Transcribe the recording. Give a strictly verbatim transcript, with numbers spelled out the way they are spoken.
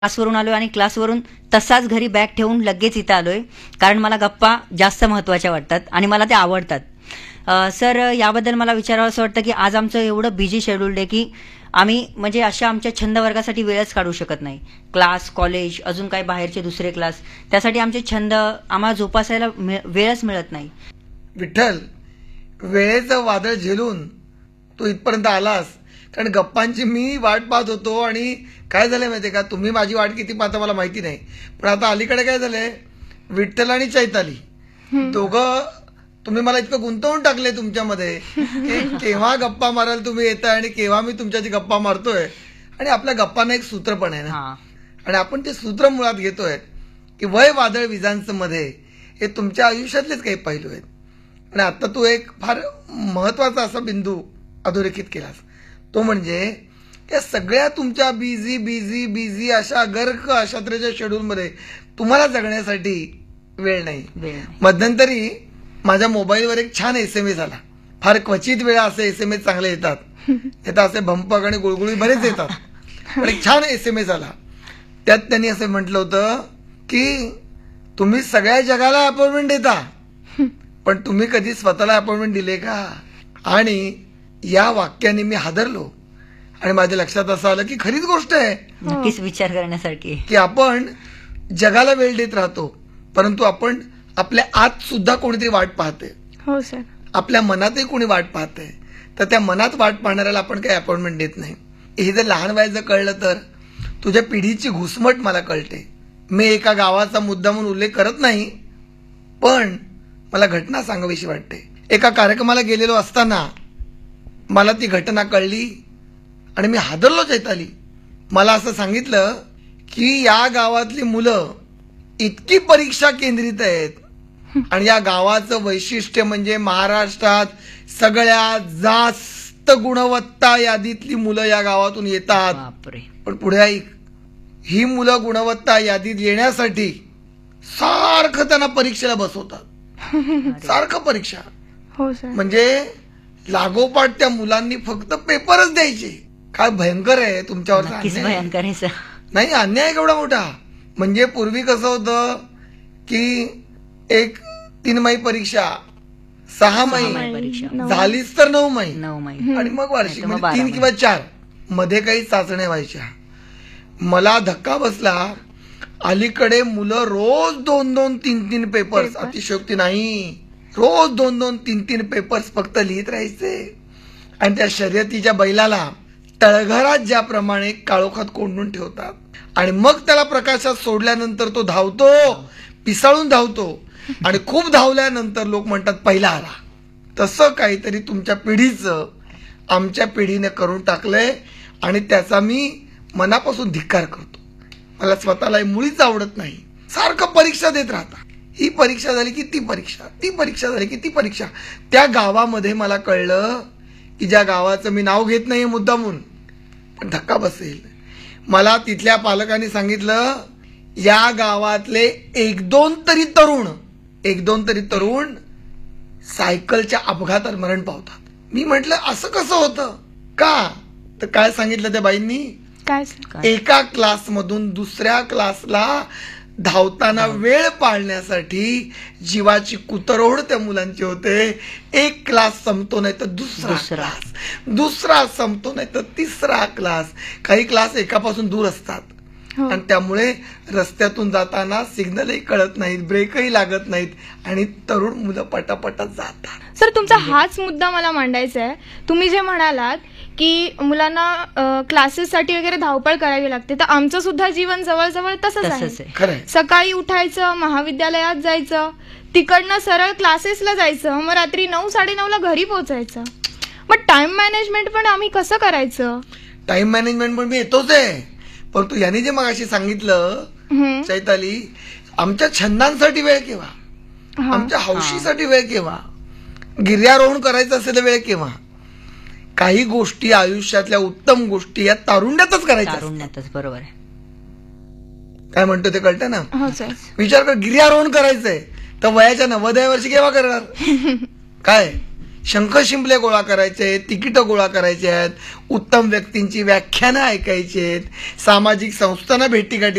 क्लासवरून आलोय आणि क्लासवरून तसाच घरी बॅग ठेवून लगेच इथं आलोय, कारण मला गप्पा जास्त महत्त्वाच्या वाटतात आणि मला त्या आवडतात. अ, सर, याबद्दल मला विचारावं असं वाटतं की आज आमचं एवढं बिझी शेड्यूल्ड आहे की आम्ही म्हणजे अशा आमच्या छंद वर्गासाठी वेळच काढू शकत नाही. क्लास, कॉलेज, अजून काही बाहेरचे दुसरे क्लास, त्यासाठी आमचे छंद आम्हाला जोपासायला मिळ- वेळच मिळत नाही. विठ्ठल, वेळेचं वादळ झेलून तू इथपर्यंत आलास, कारण गप्पांची मी वाट पाहत होतो. आणि काय झालंय माहितीये का, तुम्ही माझी वाट किती पाहता मला माहिती नाही, पण आता अलीकडे काय झालंय, विठ्ठल आणि चैताली दोघं तुम्ही मला इतकं गुंतवून टाकले तुमच्यामध्ये की केव्हा गप्पा मारायला तुम्ही येताय आणि केव्हा मी तुमच्याशी गप्पा मारतोय. आणि आपल्या गप्पांना एक सूत्र पण आहे ना, हा. आणि आपण ते सूत्र मुळात घेतोय की वय वादळ विजांचं मध्ये हे तुमच्या आयुष्यातलेच काही पैलू आहेत. आणि आता तू एक फार महत्वाचा असा बिंदू अधोरेखित केलास, तो म्हणजे या सगळ्या तुमच्या बिझी बिझी बिझी अशा गर्क अशात्रेच्या शेड्यूलमध्ये तुम्हाला जगण्यासाठी वेळ नाही. वेळ नाही. मध्यंतरी माझ्या मोबाईलवर एक छान एस एम एस आला. फार क्वचित वेळा असे एस एम एस चांगले येतात, येतात असे भंपक आणि गुळगुळी बरेच येतात, पण एक छान एस एम एस आला. त्यात त्यांनी असं म्हटलं होतं की तुम्ही सगळ्या जगाला अपॉइंटमेंट देता, पण तुम्ही कधी स्वतःला अपॉइंटमेंट दिले का. आणि या वाक्याने मी हादरलो आणि माझ्या लक्षात असं आलं की खरीच गोष्ट आहे, नक्कीच विचार करण्यासारखी आहे. की आपण जगाला वेळ देत राहतो, परंतु आपण आपल्या आत सुद्धा कोणीतरी वाट पाहते. हो सर. आपल्या मनातही कोणी वाट पाहते, तर त्या मनात वाट पाहणाऱ्याला आपण काही अपॉइंटमेंट देत नाही. हे जर लहान वयाचं कळलं तर तुझ्या पिढीची घुसमट मला कळते. मी एका गावाचा मुद्दा म्हणून उल्लेख करत नाही, पण मला घटना सांगावीशी वाटते. एका कार्यक्रमाला गेलेलो असताना मला ती घटना कळली आणि मी हादरलो. चैताली, मला असं सांगितलं की या गावातली मुलं इतकी परीक्षा केंद्रित आहेत आणि या गावाचं वैशिष्ट्य म्हणजे महाराष्ट्रात सगळ्यात जास्त गुणवत्ता यादीतली मुलं या गावातून येतात. बापरे. पण पुढे ऐक, ही मुलं गुणवत्ता यादीत येण्यासाठी सारखं त्यांना परीक्षेला बसवतात, सारखं परीक्षा. हो सर. म्हणजे लागोपाठ त्या मुलांनी फक्त पेपरच द्यायचे. काय भयंकर आहे तुमच्यावर. नक्कीच भयंकर आहे सर. नाही, अन्याय केवढा मोठा. म्हणजे पूर्वी कसं होतं की एक तीनमाही परीक्षा, सहा महिने महिने परीक्षा, झालीच तर नऊ महिने, नऊ महिने आणि मग वार्षिक नाही तर मग म्हणजे बारा तीन महिने. किंवा चार मध्ये काही चाचण्या व्हायच्या. मला धक्का बसला. अलीकडे मुलं रोज दोन दोन तीन तीन पेपर्स, पेपर. अतिशयोक्ती नाही, रोज दोन दोन तीन तीन पेपर्स फक्त लिहित राहायचे. आणि त्या शर्यतीच्या बैलाला तळघरात ज्याप्रमाणे काळोखात कोंडून ठेवतात आणि मग त्याला प्रकाशात सोडल्यानंतर तो धावतो, पिसाळून धावतो, आणि खूप धावल्यानंतर लोक म्हणतात पहिला आला. तसं काहीतरी तुमच्या पिढीचं आमच्या पिढीने करून टाकलंय आणि त्याचा मी मनापासून धिक्कार करतो. मला स्वतःला मुळीच आवडत नाही. सारखं परीक्षा देत राहता. ही परीक्षा झाली की ती परीक्षा, ती परीक्षा झाली की ती परीक्षा. त्या गावामध्ये मला कळलं की ज्या गावाचं मी नाव घेत नाही मुद्दामून, पण धक्का बसेल, मला तिथल्या पालकांनी सांगितलं या गावातले एक दोन तरी तरुण एक दोन तरी तरुण सायकलच्या अपघातात मरण पावतात. मी म्हटलं असं कसं होतं का. तर काय सांगितलं त्या बाईंनी, काय सर. एका क्लासमधून दुसऱ्या क्लासला धावताना वेळ पाळण्यासाठी जीवाची कुतरोड त्या मुलांची होते. एक क्लास संपतो नाही तर दुसरा दुसरा. क्लास, दुसरा संपतो नाही तर तिसरा क्लास. काही क्लास एकापासून दूर असतात हो. आणि त्यामुळे रस्त्यातून जाताना सिग्नलही कळत नाहीत, ब्रेकही लागत नाहीत आणि तरुण मुलं पटापटा जातात. सर, तुमचा हाच मुद्दा मला मांडायचा आहे. तुम्ही जे म्हणालात की मुलांना क्लासेससाठी वगैरे धावपळ करावी लागते, तर आमचं सुद्धा जीवन जवळजवळ तसंच तसंच आहे. आहे. खरंय. सकाळी उठायचं, महाविद्यालयात जायचं, तिकडनं सरळ क्लासेसला जायचं, मग रात्री नऊ साडेनऊ ला घरी पोहोचायचं. मग टाइम मॅनेजमेंट पण आम्ही कसं करायचं. टाइम मॅनेजमेंट पण मी येतोच आहे, परंतु यांनी जे मगाशी सांगितलं हम्म. चैताली, आमच्या छंदांसाठी वेळ केव्हा, हा. आमच्या हौशीसाठी वेळ केव्हा, गिर्यारोहण करायचं असेल तर वेळ केव्हा. काही गोष्टी आयुष्यातल्या उत्तम गोष्टी या तारुण्यातच करायच्या असतात. तारुण्यातच. बरोबर आहे. काय म्हणतो ते कळतं ना. हो सर. विचार कर, गिर्यारोहण करायचंय तर वयाच्या नव्वदव्या वर्षी केव्हा करणार. काय शंख शिंपले गोळा करायचे आहेत, तिकीटं गोळा करायचे आहेत, उत्तम व्यक्तींची व्याख्यानं ऐकायची आहेत, सामाजिक संस्थांना भेटीगाठी